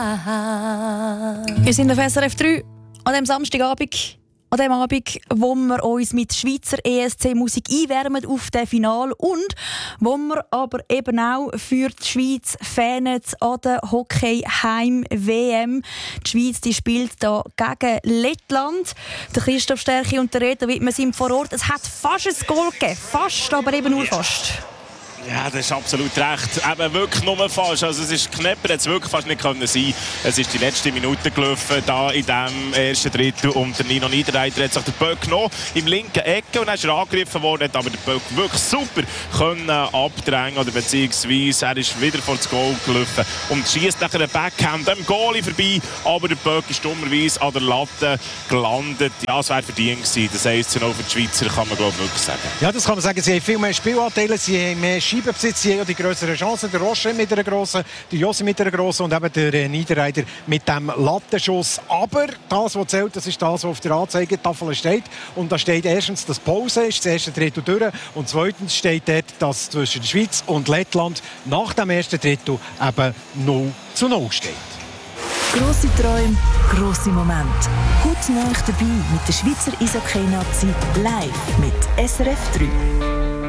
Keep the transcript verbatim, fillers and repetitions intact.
Wir sind auf S R F drei an diesem Samstagabend. An dem Abend, wo wir uns mit Schweizer E S C-Musik einwärmen auf das Finale und wo wir aber eben auch für die Schweiz fanen an der Hockey-Heim-W M. Die Schweiz die spielt hier gegen Lettland. Der Christoph Stärchi und der Reto Wittmer sind vor Ort. Es hat fast ein Goal gegeben. Fast, aber eben nur fast. Ja, das ist absolut recht. Eben wirklich nur fast. Also es ist knapper, hätte es wirklich fast nicht können sein. Es ist die letzte Minute gelaufen, da in diesem ersten Drittel. Und der Nino Niederreiter hat sich den Böck genommen im linken Ecke und dann ist er angegriffen worden, hat aber der Böck wirklich super können abdrängen oder beziehungsweise er ist wieder vor das Goal gelaufen und schießt nachher einen Backhand am Goalie vorbei, aber der Böck ist dummerweise an der Latte gelandet. Ja, es wäre verdient gewesen. Das eins zu null für die Schweizer, kann man glaube ich wirklich sagen. Ja, das kann man sagen. Sie haben viel mehr Spielanteile, sie haben mehr Scheibenbesitz, sie haben die grösseren Chancen. Der Roche mit einer grossen, der Josi mit einer grossen und eben der Niederreiter mit dem Lattenschuss. Aber das, was zählt, das ist das, was auf der Anzeigetafel steht. Und da steht erstens, dass Pause ist, das erste Drittel durch. Und zweitens steht dort, dass zwischen der Schweiz und Lettland nach dem ersten Drittel eben null zu null steht. Grosse Träume, grosse Momente. Heute nah dabei mit der Schweizer Eishockey-Nazi live mit S R F drei.